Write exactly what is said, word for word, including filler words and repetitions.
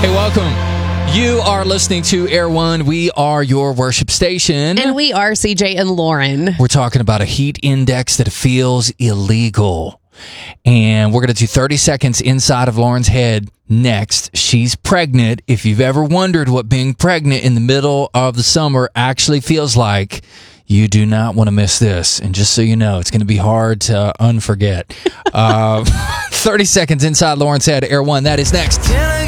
Hey, welcome. You are listening to Air One. We are your worship station. And we are C J and Lauren. We're talking about a heat index that feels illegal. And we're going to do thirty seconds inside of Lauren's head next. She's pregnant. If you've ever wondered what being pregnant in the middle of the summer actually feels like, you do not want to miss this. And just so you know, it's going to be hard to unforget. uh, thirty seconds inside Lauren's head, Air One. That is next.